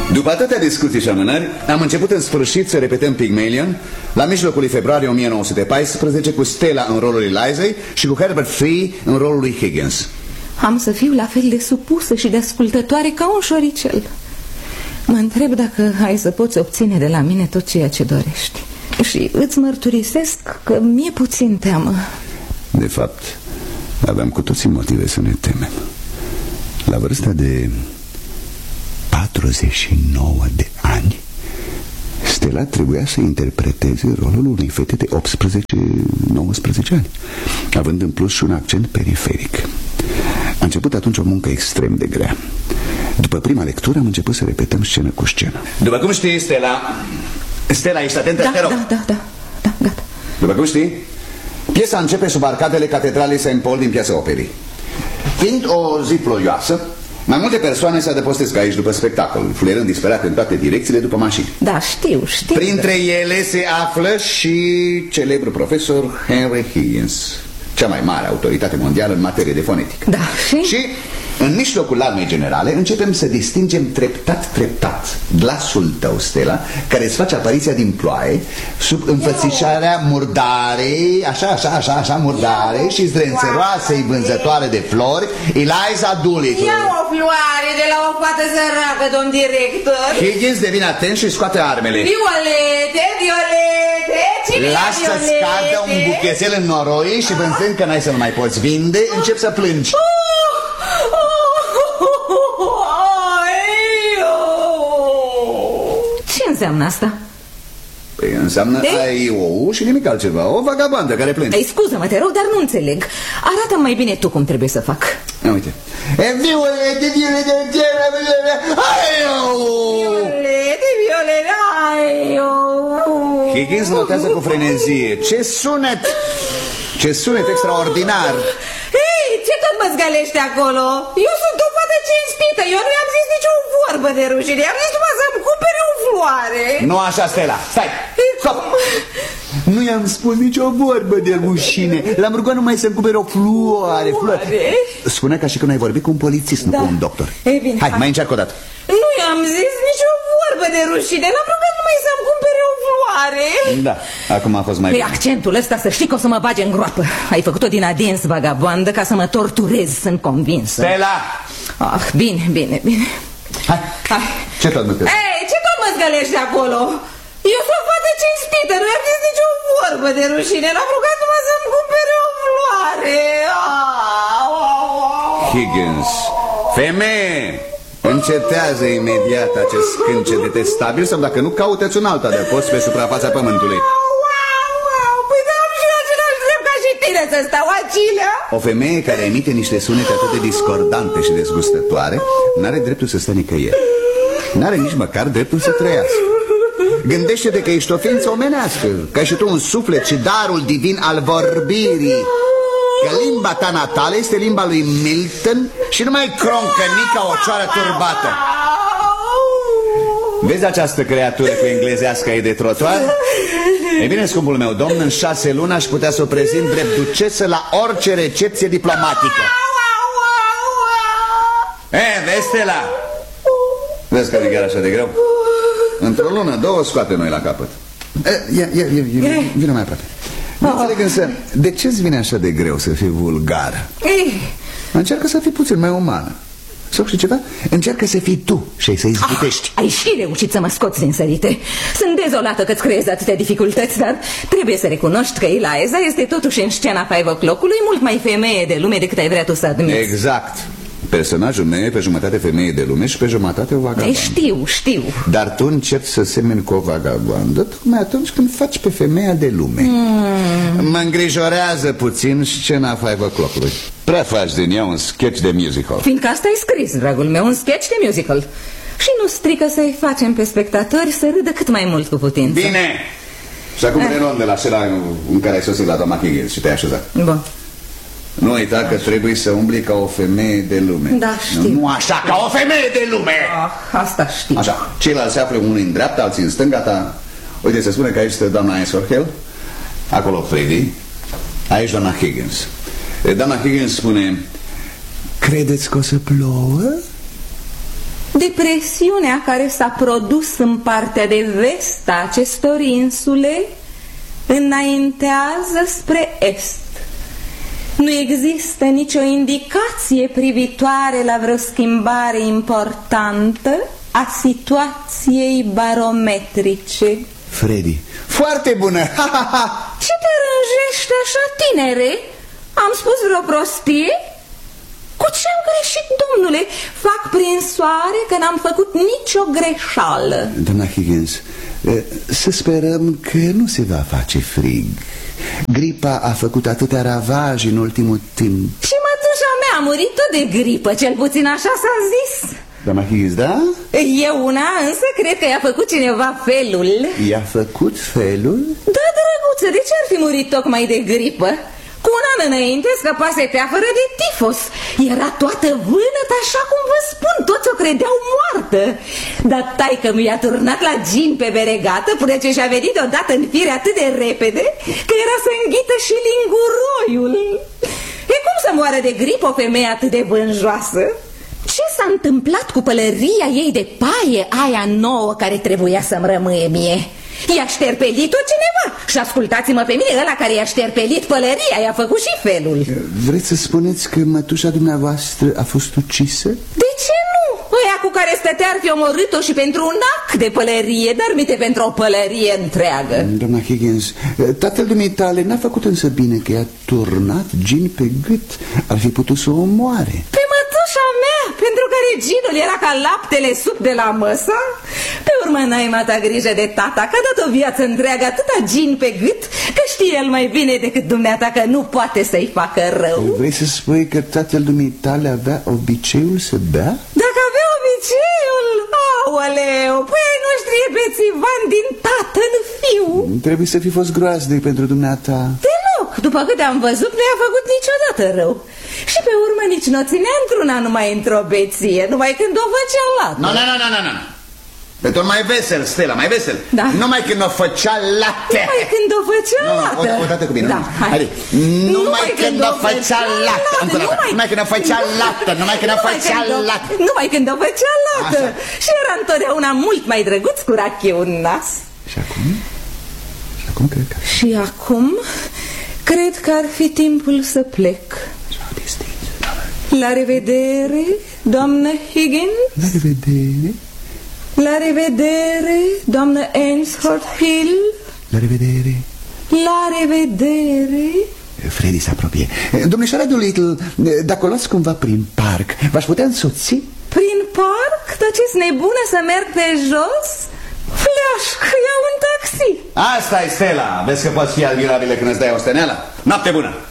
După atâtea discuții și amânări, am început în sfârșit să repetăm Pygmalion la mijlocul lui februarie 1914 cu Stella în rolul Elizei și cu Herbert Free în rolul lui Higgins. Am să fiu la fel de supusă și de ascultătoare ca un șoricel. Mă întreb dacă ai să poți obține de la mine tot ceea ce dorești. Și îți mărturisesc că mi-e puțin teamă. De fapt, aveam cu toții motive să ne temem. La vârsta de 49 de ani, Stella trebuia să interpreteze rolul unei fete de 18-19 ani, având în plus și un accent periferic. A început atunci o muncă extrem de grea. După prima lectură am început să repetăm scenă cu scenă. După cum știi, Stella, ești atentă? Da, te rog. da, gata. După cum știi, piesa începe sub arcadele Catedralei St. Paul din Piața Operii. Fiind o zi ploioasă, mai multe persoane se adăpostesc aici după spectacol, fluierând disperat în toate direcțiile după mașini. Da, știu. Printre ele se află și celebrul profesor Henry Higgins, cea mai mare autoritate mondială în materie de fonetică. Da, și în mijlocul larmei generale începem să distingem treptat glasul tău, Stella, care îți face apariția din ploaie sub înfățișarea murdarei, așa, murdare și zdrențăroasei vânzătoare de flori, Eliza Doolittle. Ia o floare de la o fată săracă, domn director. Higgins devine atent și scoate armele. Violete, cine lasă să scadă un buchețel în noroi și vânzând că n-ai să-l mai poți vinde, încep să plângi. Ce înseamnă asta? Păi înseamnă aiou și nimic altceva. O vagabandă care plânge. Ei, scuză-mă, te rog, dar nu înțeleg. Arată mai bine tu cum trebuie să fac. Uite. Violete, Higgins notează cu frenezie. Ce sunet extraordinar. Hei, ce tot mă zgălești acolo? Eu sunt o fată cinstită. Eu nu i-am zis nicio vorbă de rușine. I-am zis numai să-mi cumpere o floare. Nu așa, Stella, stai. Stop. Nu i-am spus nicio vorbă de rușine. L-am rugat numai să-mi cumpere o floare. Spune ca și când ai vorbit cu un polițist, nu cu un doctor. Ei, bine, hai, mai încerc o dată. Nu i-am zis nicio vorbă de rușine. L-am rugat numai să-mi cumpere o floare. Da, acum a fost mai bine. Accentul ăsta să știi că o să mă bage în groapă. Ai făcut-o din adins, vagabondă, ca să mă torturezi, sunt convinsă. Stella! Bine. Hai. Ce tot mă crezi? Ei, ce tot mă zgălești de acolo? Eu sunt o fată cinstită, nu i-am zis nicio vorbă de rușine. L-am rugat numai să-mi cumpere o floare. Higgins, femeie, încetează imediat acest scânce detestabil, sau dacă nu, caută-ți un alt adăpost pe suprafața pământului. Păi da, am și același drept ca și tine să stau acilea. O femeie care emite niște sunete atât de discordante și dezgustătoare n-are dreptul să stea nicăieri. N-are nici măcar dreptul să trăiască. Gândește-te că ești o ființă omenească, că ai și tu un suflet și darul divin al vorbirii, că limba ta natală este limba lui Milton și nu mai croncăni ca o cioară turbată. Vezi această creatură cu englezească e de trotuar? E bine, scumpul meu domn, în 6 luni aș putea să o prezint drept ducesă la orice recepție diplomatică. Vezi, Stella? Vezi că nu e chiar așa de greu? Într-o lună, 2 scoate noi la capăt. Vine mai aproape. Nu înțeleg însă, de ce-ți vine așa de greu să fii vulgară? Încearcă să fii puțin mai umană. Sau și ceva, încearcă să fii tu și să-i izbutești. Ai și reușit să mă scoți din sărite. Sunt dezolată că-ți creezi atâtea dificultăți, dar trebuie să recunoști că Eliza este totuși în scena 5 o'clock-ului mult mai femeie de lume decât ai vrea tu să admiți. Exact. Personajul meu e pe jumătate femeie de lume și pe jumătate o vagabandă. Știu. Dar tu începi să semeni cu o vagabandă tocmai atunci când faci pe femeia de lume. Mă îngrijorează puțin scena 5 o'clock-ului. Prea faci din ea un sketch de musical. Fiindcă asta e scris, dragul meu, un sketch de musical. Și nu strică să-i facem pe spectatori să râdă cât mai mult cu putință. Bine! Și acum reluăm de la scena în care ai sosit la doamna Higgins și te-ai așezat. Bun. Nu uita că trebuie să umbli ca o femeie de lume. Da, știu. Nu așa, ca o femeie de lume. Asta știu. Așa, ceilalți se află unul în dreapta, alții în stânga ta. Uite, se spune că aici este doamna Essorhill, acolo Freddy, aici doamna Higgins. Doamna Higgins spune: credeți că o să plouă? Depresiunea care s-a produs în partea de vest a acestor insule înaintează spre est. Nu există nicio indicație privitoare la vreo schimbare importantă a situației barometrice. Freddy, foarte bună! Ce te rânjești așa, tinere? Am spus vreo prostie? Cu ce-am greșit, domnule? Fac prin soare că n-am făcut nicio greșeală. Doamna Higgins, să sperăm că nu se va face frig. Gripa a făcut atâtea ravaje în ultimul timp. Și mătușa mea a murit tot de gripă, cel puțin așa s-a zis. Doamna Higgins, da? Eu una însă cred că i-a făcut cineva felul. I-a făcut felul? Da, drăguță, de ce ar fi murit tocmai de gripă? Cu un an înainte scăpase teafără de tifos. Era toată vânătă, așa cum vă spun. Toți o credeau moartă. Dar taică mi-a turnat la gin pe beregată până ce și-a venit odată în fire atât de repede că era să înghită și linguroiul. E cum să moară de gripă o femeie atât de bânjoasă? Ce s-a întâmplat cu pălăria ei de paie, aia nouă care trebuia să-mi rămâie mie? I-a șterpelit-o cineva. Și ascultați-mă pe mine, ăla care i-a șterpelit pălăria i-a făcut și felul. Vreți să spuneți că mătușa dumneavoastră a fost ucisă? De ce nu? Ăia cu care stătea ar fi omorât-o și pentru un ac de pălărie, dar mite pentru o pălărie întreagă. Doamna Higgins, tatăl dumitale n-a făcut însă bine că i-a turnat gin pe gât. Ar fi putut să o omoare. Pe mătușa mea, pentru care ginul era ca laptele suc de la măsă? Pe urmă n-ai mata grijă de tata, că a dat o viață întreagă atâta gin pe gât, că știe el mai bine decât dumneata că nu poate să-i facă rău. Vrei să spui că tatăl dumitale avea obiceiul să bea? Dacă avea obiceiul, aoleu, păi ai noștri e bețivan din tată în fiu. Trebuie să fi fost groaznic pentru dumneata. Deloc, după câte am văzut, nu i-a făcut niciodată rău. Și pe urmă nici nu ținea într-una numai într-o beție, numai când o făcea lată. Nu. Pe tot mai vesel, Stella, mai vesel. Da. Numai când o făcea late. Numai când o făcea lată. O dată cu bine. Da, hai. Adică, numai când o făcea lată. Numai când o făcea lată. Numai când o făcea lată. Numai când o făcea lată. Și era întotdeauna mult mai drăguț cu rachiul în nas. Și acum? Și acum cred că... Și acum cred că ar fi timpul să plec. La revedere, doamnă Higgins. La revedere. La revedere, doamnă Ainsworth Hill. La revedere. La revedere. Freddy se apropie. Domnișoara Doolittle, dacă o luați cumva prin parc, v-aș putea însoți? Prin parc? Dar ce-s nebună să merg pe jos? Fleașcă, iau un taxi. Asta e, Stella. Vezi că poți fi admirabilă când îți dai osteneala? Noapte bună!